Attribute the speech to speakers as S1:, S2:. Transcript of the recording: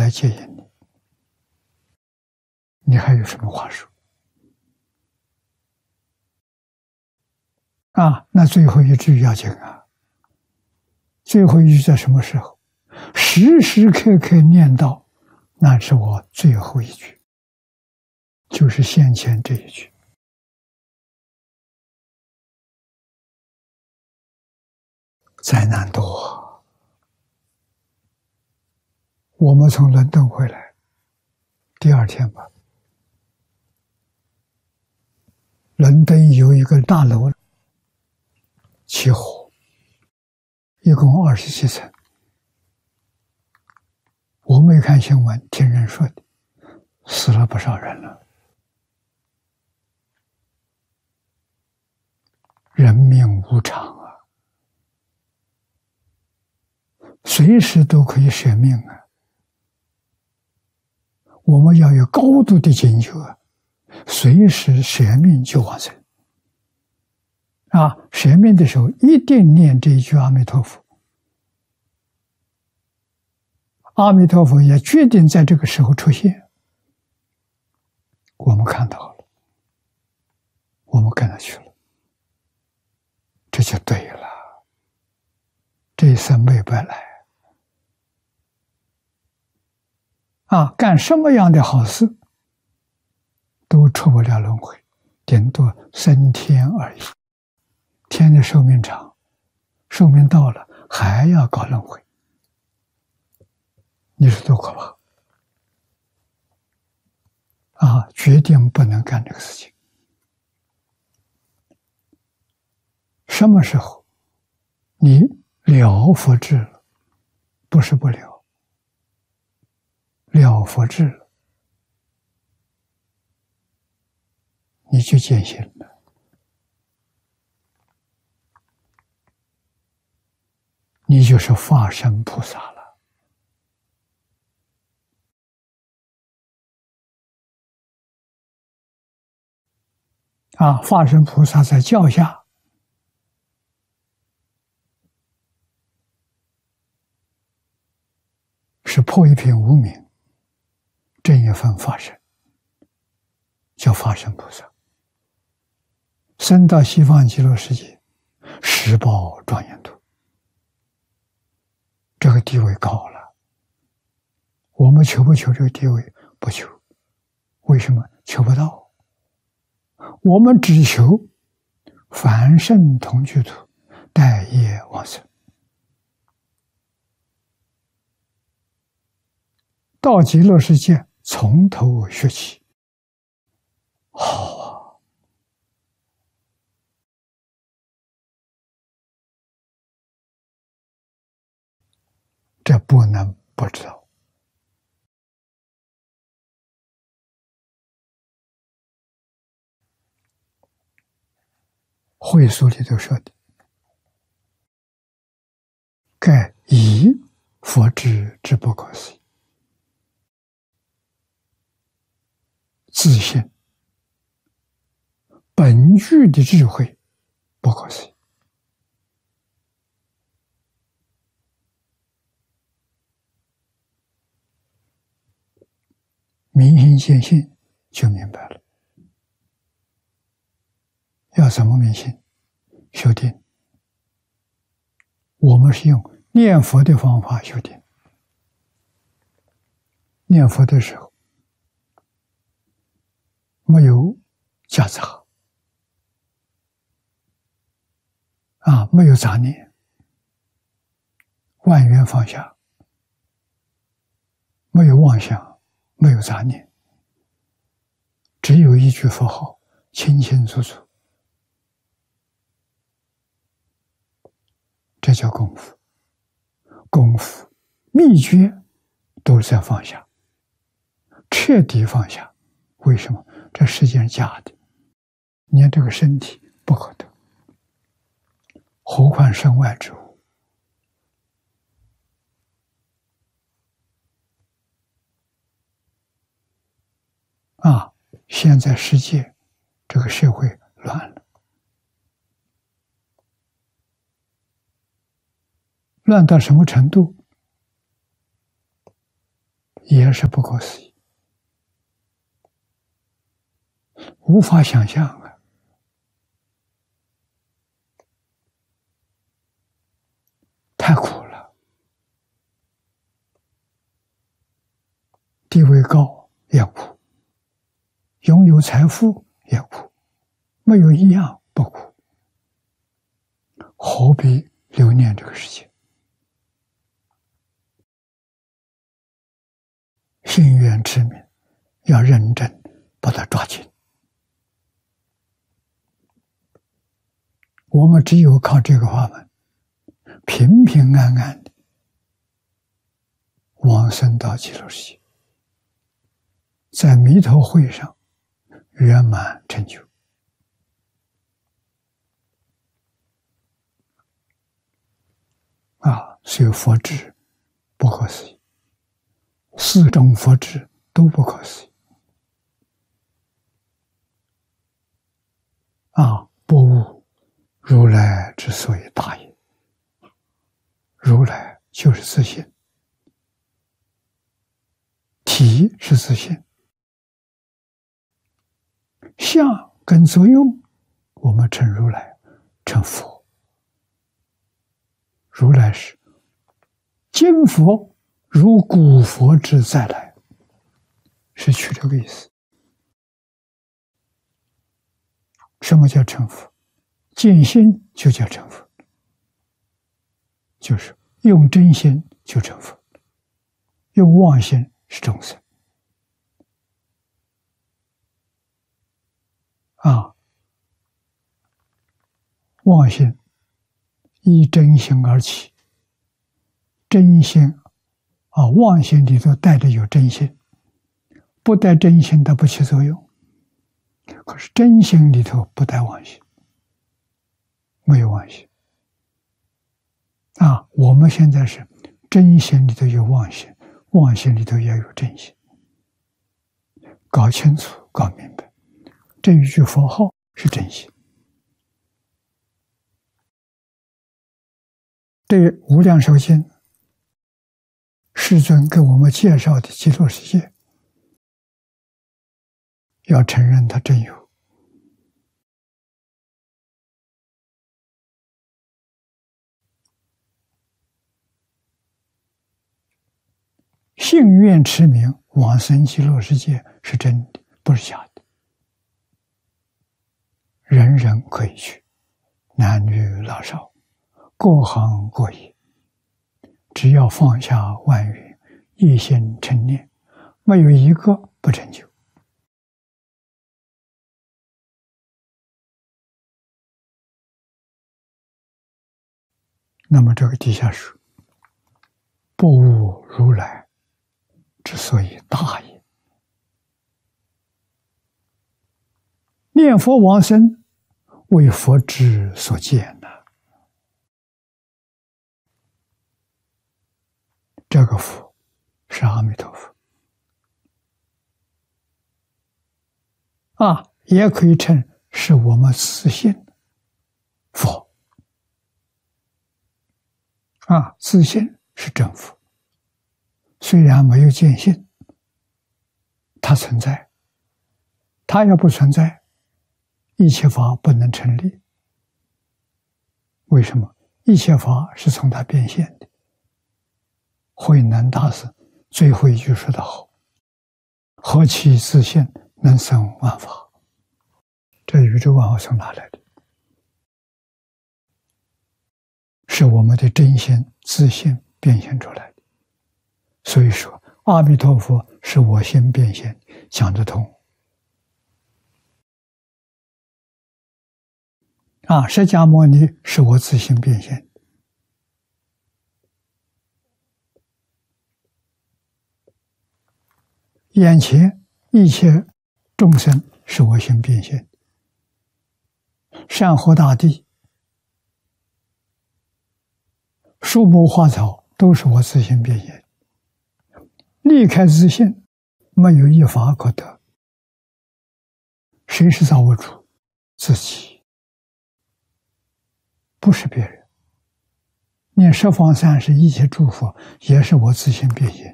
S1: 来接引你，你还有什么话说？那最后一句要紧啊！最后一句在什么时候？时时刻刻念到，那是我最后一句，就是先前这一句。灾难多，我们从伦敦回来，第二天吧，伦敦有一个大楼起火，一共27层。我没看新闻，听人说的，死了不少人了。人命无常啊，随时都可以舍命啊。我们要有高度的警觉啊，随时舍命就往生。舍命的时候一定念这一句阿弥陀佛。阿弥陀佛也决定在这个时候出现，我们看到了，我们跟他去了，这就对了，这一生没白来干什么样的好事都出不了轮回，顶多升天而已。天的寿命长，寿命到了还要搞轮回，你说多可怕决定不能干这个事情。什么时候你了佛智了，不是不了，了佛智了，你就见性了，你就是化身菩萨了。化身菩萨在教下是破一品无明，正一分法身，叫法身菩萨。升到西方极乐世界，十宝庄严土，这个地位高了。我们求不求这个地位？不求。为什么？求不到。我们只求凡圣同居土，待业往生。到极乐世界从头学起，好啊！这不能不知道。会所里头说的，盖以佛智之不可思议，自信本具的智慧不可思议。明心见性就明白了。要怎么明心？修定。我们是用念佛的方法修定。念佛的时候没有夹杂没有杂念，万缘放下，没有妄想，没有杂念，只有一句佛号，清清楚楚。这叫功夫。功夫秘诀都是在放下，彻底放下。为什么？这世界是假的，连这个身体不可得，何况身外之物。现在世界这个社会乱了，乱到什么程度？ 也是不可思议，无法想象啊！太苦了，地位高也苦，拥有财富也苦，没有一样不苦，何必留恋这个世界？心愿持名，要认真把它抓紧。我们只有靠这个法门，平平安安的往生到极乐世界，在弥陀会上圆满成就。所以佛智不可思议，四种佛智都不可思议。不悟如来之所以大也，如来就是自性，体是自性，相跟作用，我们称如来，称佛。如来是今佛如古佛之再来，是取这个意思。什么叫成佛？见心就叫成佛，就是用真心就成佛，用妄心是众生。妄心依真心而起，真心妄心里头带着有真心，不带真心它不起作用。可是真心里头不带妄心，没有妄心。我们现在是真心里头有妄心，妄心里头也有真心。搞清楚，搞明白，这一句佛号是真心。对无量寿经，世尊给我们介绍的极乐世界，要承认它真有。信愿持名往生极乐世界是真的，不是假的。人人可以去，男女老少，各行各业，只要放下万缘，一心称念，没有一个不成就。那么这个底下说，不悟如来之所以大也。念佛往生，为佛之所见呐。这个佛是阿弥陀佛也可以称是我们自信佛自信是真佛，虽然没有见性，它存在，它要不存在，一切法不能成立。为什么？一切法是从它变现的。慧能大师最后一句说得好，何其自性能生万法。这宇宙万法从哪来的？是我们的真心自性变现出来的。所以说阿弥陀佛是我心变现，讲得通。释迦牟尼是我自性变现。眼前一切众生是我心变现，山河大地、树木花草都是我自性变现。离开自性，没有一法可得。谁是造物主？自己，不是别人。念十方三世一切诸佛，也是我自性变现。